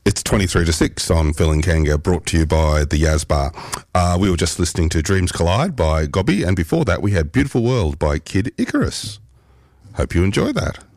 It's 23 to 6 on Phil and Kanga, brought to you by the Yaz Bar. We were just listening to Dreams Collide by Gobby, and before that we had Beautiful World by Kid Icarus. Hope you enjoy that.